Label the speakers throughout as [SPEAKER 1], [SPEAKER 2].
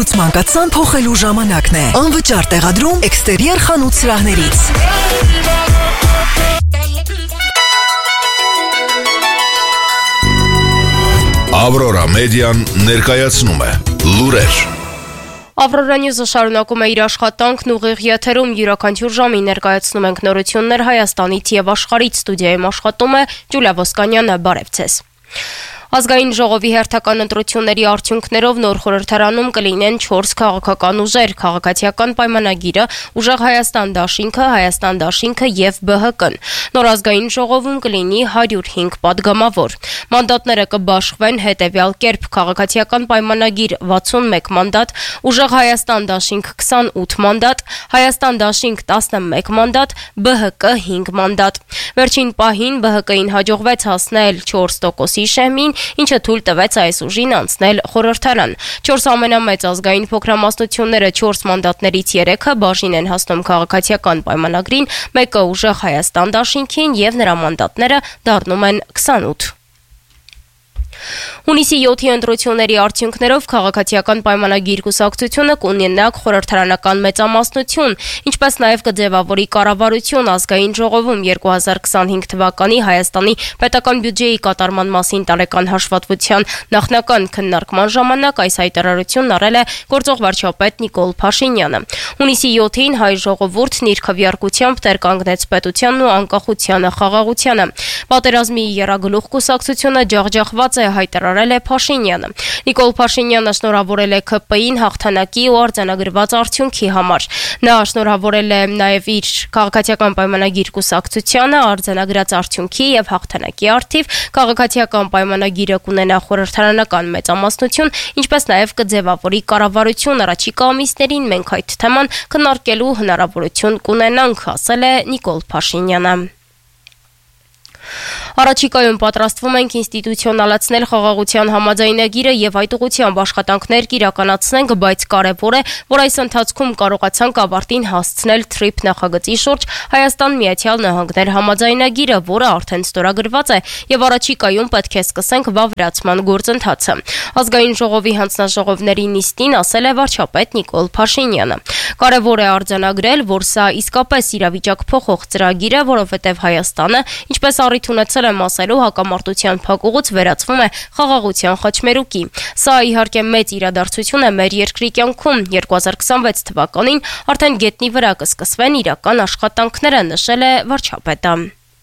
[SPEAKER 1] Մանկացան փոխելու ժամանակն է։ Անվճար տեղադրում էքստերիեր խանութ սրահներից։
[SPEAKER 2] Ավրորա մեդիան ներկայացնում է լուրեր։
[SPEAKER 3] Ավրորա Նյուզը շարունակում է իր աշխատանքն ուղիղ եթերում յուրաքանչյուր ժամի ներկայացնում ենք նորություններ Հայաստանից եւ աշխարհից։ Ստուդիայում աշխատում է Ջուլիա Ոսկանյանը, բարև ձեզ։ Ազգային ժողովի հերթական ընտրությունների արդյունքներով նոր խորհրդարանում կլինեն 4 քաղաքական ուժեր՝ Քաղաքացիական պայմանագիրը, Ուժեղ Հայաստան դաշինքը, Հայաստան դաշինքը եւ ԲՀԿ-ն։ Նոր ազգային ժողովում կլինի 105 падգամավոր։ Մանդատները կբաշխվեն հետեւյալ կերպ՝ Քաղաքացիական պայմանագիր 61 մանդատ, Ուժեղ Հայաստան դաշինք 28 մանդատ, Հայաստան դաշինք 11 մանդատ, ԲՀԿ 5 մանդատ։ Վերջին պահին ԲՀԿ-ին հաջողվեց հասնել 4%-ի շեմին, ինչը թույլ տվեց այս ուժին անցնել խորհրդարան։ 4 ամենամեծ ազգային փոքրամասնությունները 4 մանդատներից 3-ը բաժին են հասնում Քաղաքացիական պայմանագրին, 1-ը Ուժեղ Հայաստան դաշինքին եւ նրա մանդատները դառնում են 28։ Հունիսի 7-ի ընտրությունների արդյունքներով Քաղաքացիական պայմանագիր կուսակցությունը կունենա խորհրդարանական մեծամասնություն, ինչպես նաև կձևավորի կառավարություն ազգային ժողովում 2025 թվականի Հայաստանի պետական բյուջեի կատարման մասին տարեկան հաշվետվության նախնական քննարկման ժամանակ այս հայտարարությունն արել է գործող վարչապետ Նիկոլ Փաշինյանը։ Հունիսի 7-ին հայ ժողովուրդն իր քվեարկությամբ տերկանգնեց պետությանն ու անկախությանը, խաղաղությանը։ Պատերազմի եռագլուխ կուսակցությունը ջախջախված է, հայտարարել է Փաշինյանը։ Նիկոլ Փաշինյանը շնորհավորել է ՔՊ-ին հաղթանակի ու արձանագրված արդյունքի համար։ Նա շնորհավորել է նաև իր Քաղաքացիական պայմանագիր կուսակցությանը արձանագրած արդյունքի եւ հաղթանակի արդիվ։ Քաղաքացիական պայմանագիրը կունենա խորհրդարանական մեծամասնություն, ինչպես նաև կձևավորի կառավարություն առաջիկա ամիսներին մենք այդ թեման քննարկելու հնարավորություն կունենանք, ասել է Նիկոլ Փաշինյանը։ Առաջիկայում պատրաստվում ենք ինստիտուցիոնալացնել խաղաղության համաձայնագիրը եւ այդ ուղղությամբ աշխատանքներ կիրականացնենք, բայց կարեւոր է, որ այս ընթացքում կարողացանք ավարտին հասցնել TRIP նախագծի շուրջ Հայաստան Միացյալ Նահանգներ համաձայնագիրը, որը արդեն ստորագրված է եւ առաջիկայում պետք է սկսենք վավերացման գործընթացը։ Ազգային ժողովի հանձնաժողովների նիստին ասել է վարչապետ Նիկոլ Փաշինյանը։ Կարեւոր է արձանագրել, որ սա իսկապես իրավիճակ փոխող ծրագիր է, որովհետեւ Հայաստանը, ինչպես առիթ ունեցել եմ ասելու, հակամարտության փակուղուց վերածվում է խաղաղության խաչմերուկի։ Սա իհարկե մեծ իրադարձություն է մեր երկրի կյանքում։ 2026 թվականին արդեն գետնի վրա կսկսվեն իրական աշխատանքները, նշել է վարչապետը։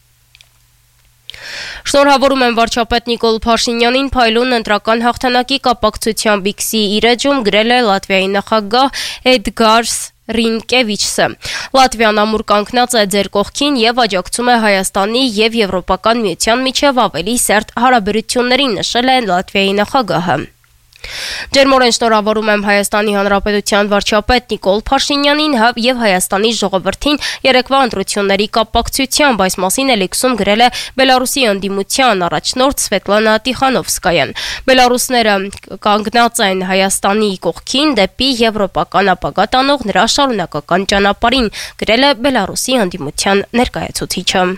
[SPEAKER 3] Շնորհավորում եմ վարչապետ Նիկոլ Փաշինյանին փայլուն ընտրական հաղթանակի կապակցությամբ X-ի իր էջում գրել է Լատվիայի նախագահ Էդգար Ռինկևիչսը։ Լատվիան ամուր կանգնած է ձեր կողքին եւ աջակցում է Հայաստանի եւ Եվրոպական միության միջև ավելի սերտ հարաբերություններին, նշել է Լատվիայի նախագահը։ Ջերմորեն շնորհավորում եմ Հայաստանի Հանրապետության վարչապետ Նիկոլ Փաշինյանին եւ Հայաստանի ժողովրդին երեկվա ընտրությունների կապակցությամբ, այս մասին Էլիքսում գրել է Բելարուսի ընդդիմության առաջնորդ Սվետլանա Տիխանովսկայան։ Բելարուսները կանգնած են Հայաստանի կողքին դեպի եվրոպական ապագա տանող նրա շարունակական ճանապարհին, գրել է Բելարուսի ընդդիմության ներկայացուցիչը։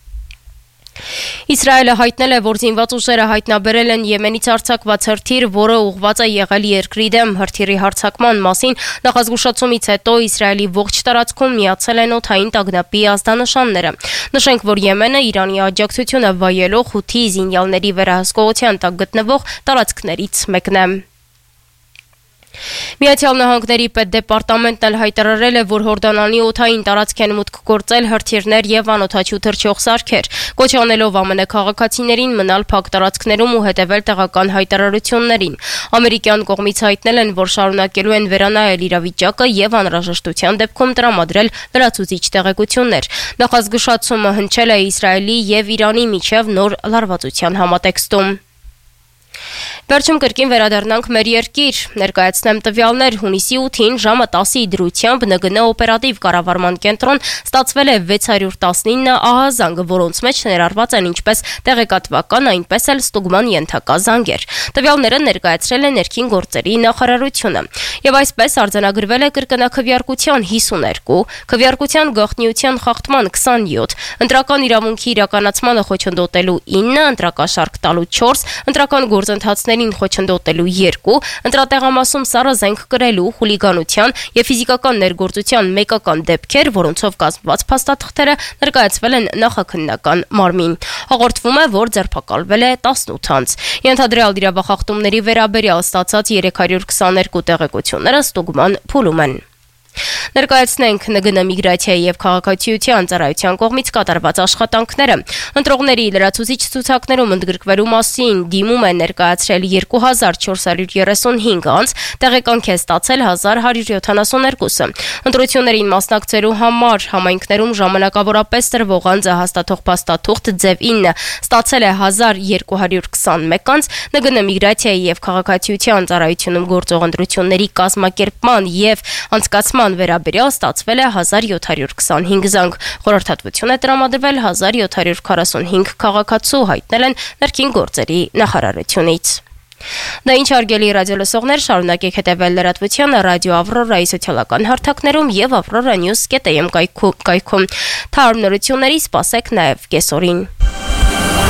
[SPEAKER 3] Իսրայելը հայտնել է, որ զինված ուժերը հայտնաբերել են Եմենից արձակված հրթիռ, որը ուղղված է եղել երկրի դեմ։ Հրթիռի հարձակման մասին նախազգուշացումից հետո Իսրայելի ողջ տարածքում միացել են օդային տագնապի ազդանշանները։ Նշենք, որ Եմենը Իրանի աջակցությունը վայելող Հութի զինյալների վերահսկողության տակ գտնվող տարածքներից մեկն է։ Միացյալ Նահանգների պետդեպարտամենտն էլ հայտարարել է, որ Հորդանանի օդային տարածք են մուտք գործել հրթիռներ եւ անօդաչու թռչող սարքեր, կոչ անելով ԱՄՆ քաղաքացիներին մնալ փակ տարածքներում ու հետևել տեղական հայտարարություններին։ Ամերիկյան կողմից հայտնել են, որ շարունակելու են վերանայել իրավիճակը եւ անհրաժեշտության դեպքում տրամադրել լրացուցիչ տեղեկություններ։ Նախազգուշացումը հնչել է Իսրայելի եւ Իրանի միջև նոր լարվածության համատեքստում։ Վերջում կրկին վերադառնանք մեր երկիր, ներկայացնեմ տվյալներ։ Հունիսի 8-ին ժամը 10-ի դրությամբ ՆԳՆ օպերատիվ կառավարման կենտրոն ստացվել է 619 ահազանգ, որոնց մեջ ներառված են ինչպես տեղեկատվական, այնպես էլ ստուգման ենթակա զանգեր։ Տվյալները ներկայացրել է Ներքին գործերի նախարարությունը։ Եվ այսպես արձանագրվել է կրկնակվեարկության 52, քվեարկության գաղտնիության խախտման 27, ընտրական իրավունքի իրականացմանը խոչընդոտելու 9, ընտրակաշարք տալու 4, ընտրական գործընթացի գործընթացներին խոչընդոտելու 2, ընտրատեղամասում սառը զենք կրելու, խուլիգանության եւ ֆիզիկական ներգործության մեկական դեպքեր, որոնցով կազմված փաստաթղթերը ներկայացվել են նախաքննական մարմին։ Հաղորդվում է, որ ձերբակալվել է 18 անձ։ Ենթադրյալ դիրավախախտումների վերաբերյալ ստացած 322 տեղեկությունները ստուգման փուլում են։ Ներկայացնենք ՆԳՆ միգրացիայի եւ քաղաքացիության ծառայության կողմից կատարված աշխատանքները։ Ընտրողների լրացուցիչ ցուցակներում ընդգրկվելու մասին դիմում է ներկայացրել 2435 անձ, տեղեկանք է ստացել 1172-ը։ Ընտրություններին մասնակցելու համար համայնքներում ժամանակավորապես տրվող անձը հաստատող փաստաթուղթ ձև 9 ստացել է 1221 անձ, ՆԳՆ միգրացիայի եւ քաղաքացիության ծառայությունում գործող ընտրությունների կազմակերպման եւ անցկացման վերաբերյալ ստացվել է 1725 զանգ։ Խորհրդատվություն է տրամադրվել 1745 քաղաքացու, հայտնել են ներքին գործերի նախարարությունից։ Դա ինչ հարգելի ռադիոլսողներ, շարունակեք հետևել լրատվությանը ռադիո Ավրորայի սոցիալական հարթակներում եւ avroranews.am կայքում։ Թարմ նորությունների սպասեք նաեւ կեսօրին։